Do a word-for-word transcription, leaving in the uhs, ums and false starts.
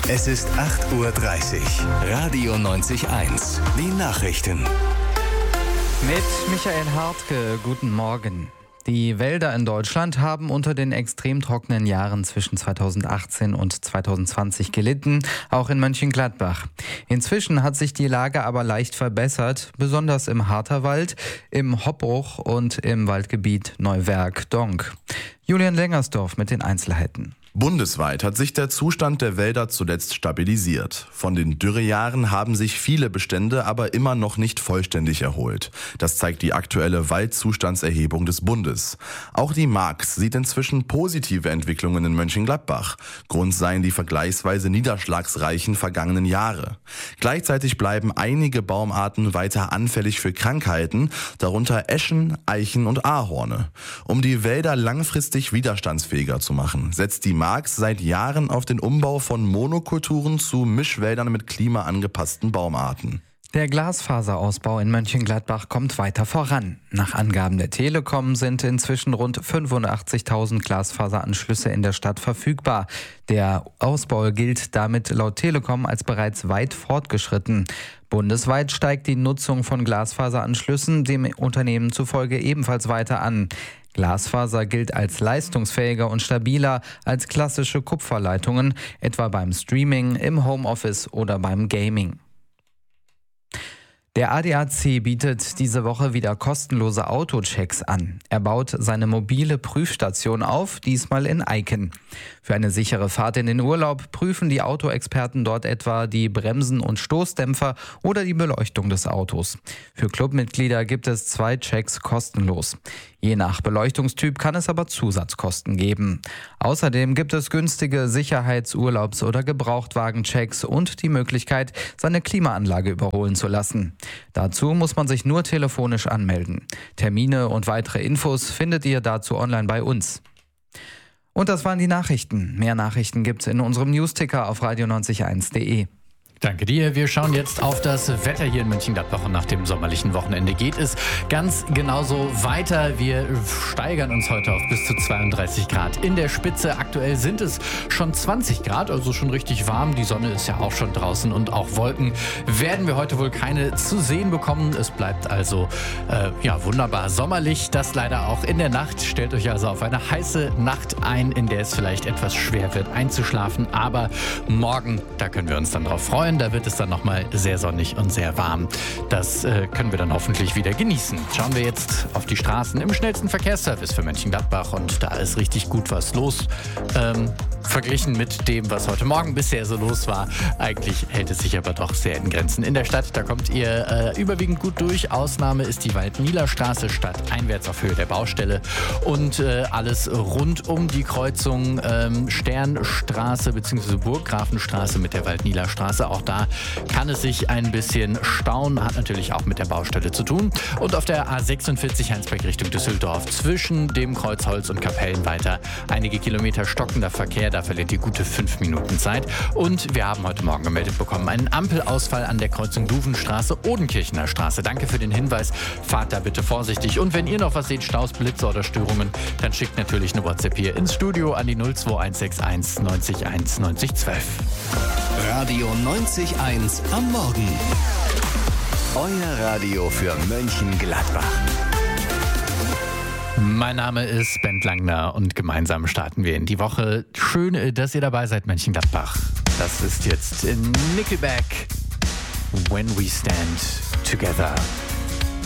Es ist acht Uhr dreißig. Radio neunzig eins. Die Nachrichten. Mit Michael Hartke, guten Morgen. Die Wälder in Deutschland haben unter den extrem trockenen Jahren zwischen zweitausendachtzehn und zweitausendzwanzig gelitten, auch in Mönchengladbach. Inzwischen hat sich die Lage aber leicht verbessert, besonders im Harterwald, im Hoppbruch und im Waldgebiet Neuwerk-Donk. Julian Lengersdorf mit den Einzelheiten. Bundesweit hat sich der Zustand der Wälder zuletzt stabilisiert. Von den Dürrejahren haben sich viele Bestände aber immer noch nicht vollständig erholt. Das zeigt die aktuelle Waldzustandserhebung des Bundes. Auch die Marx sieht inzwischen positive Entwicklungen in Mönchengladbach. Grund seien die vergleichsweise niederschlagsreichen vergangenen Jahre. Gleichzeitig bleiben einige Baumarten weiter anfällig für Krankheiten, darunter Eschen, Eichen und Ahorne. Um die Wälder langfristig widerstandsfähiger zu machen, setzt die Marx seit Jahren auf den Umbau von Monokulturen zu Mischwäldern mit klimaangepassten Baumarten. Der Glasfaserausbau in Mönchengladbach kommt weiter voran. Nach Angaben der Telekom sind inzwischen rund fünfundachtzigtausend Glasfaseranschlüsse in der Stadt verfügbar. Der Ausbau gilt damit laut Telekom als bereits weit fortgeschritten. Bundesweit steigt die Nutzung von Glasfaseranschlüssen dem Unternehmen zufolge ebenfalls weiter an. Glasfaser gilt als leistungsfähiger und stabiler als klassische Kupferleitungen, etwa beim Streaming, im Homeoffice oder beim Gaming. Der A D A C bietet diese Woche wieder kostenlose Autochecks an. Er baut seine mobile Prüfstation auf, diesmal in Eiken. Für eine sichere Fahrt in den Urlaub prüfen die Autoexperten dort etwa die Bremsen und Stoßdämpfer oder die Beleuchtung des Autos. Für Clubmitglieder gibt es zwei Checks kostenlos. Je nach Beleuchtungstyp kann es aber Zusatzkosten geben. Außerdem gibt es günstige Sicherheits-, Urlaubs- oder Gebrauchtwagen-Checks und die Möglichkeit, seine Klimaanlage überholen zu lassen. Dazu muss man sich nur telefonisch anmelden. Termine und weitere Infos findet ihr dazu online bei uns. Und das waren die Nachrichten. Mehr Nachrichten gibt's in unserem Newsticker auf radio neunzig eins punkt de. Danke dir. Wir schauen jetzt auf das Wetter hier in Mönchengladbach und nach dem sommerlichen Wochenende geht es ganz genauso weiter. Wir steigern uns heute auf bis zu zweiunddreißig Grad in der Spitze. Aktuell sind es schon zwanzig Grad, also schon richtig warm. Die Sonne ist ja auch schon draußen und auch Wolken werden wir heute wohl keine zu sehen bekommen. Es bleibt also äh, ja wunderbar sommerlich. Das leider auch in der Nacht. Stellt euch also auf eine heiße Nacht ein, in der es vielleicht etwas schwer wird einzuschlafen. Aber morgen, da können wir uns dann drauf freuen. Da wird es dann nochmal sehr sonnig und sehr warm. Das äh, können wir dann hoffentlich wieder genießen. Schauen wir jetzt auf die Straßen im schnellsten Verkehrsservice für Mönchengladbach und da ist richtig gut was los. Ähm, verglichen mit dem, was heute Morgen bisher so los war. Eigentlich hält es sich aber doch sehr in Grenzen. In der Stadt, da kommt ihr äh, überwiegend gut durch. Ausnahme ist die Waldnieler-Straße stadteinwärts auf Höhe der Baustelle und äh, alles rund um die Kreuzung ähm, Sternstraße bzw. Burggrafenstraße mit der Waldnieler-Straße. Auch da kann es sich ein bisschen stauen, hat natürlich auch mit der Baustelle zu tun. Und auf der A sechsundvierzig Heinsberg Richtung Düsseldorf zwischen dem Kreuzholz und Kapellen weiter einige Kilometer stockender Verkehr, da verliert ihr gute fünf Minuten Zeit. Und wir haben heute Morgen gemeldet bekommen einen Ampelausfall an der Kreuzung Duvenstraße-Odenkirchener Straße. Danke für den Hinweis, fahrt da bitte vorsichtig. Und wenn ihr noch was seht, Staus, Blitze oder Störungen, dann schickt natürlich eine WhatsApp hier ins Studio an die null zwei eins sechs eins neunzig eins neunzig zwölf. Radio neunzig eins am Morgen. Euer Radio für Mönchengladbach. Mein Name ist Ben Langner und gemeinsam starten wir in die Woche. Schön, dass ihr dabei seid, Mönchengladbach. Das ist jetzt in Nickelback. When We Stand Together.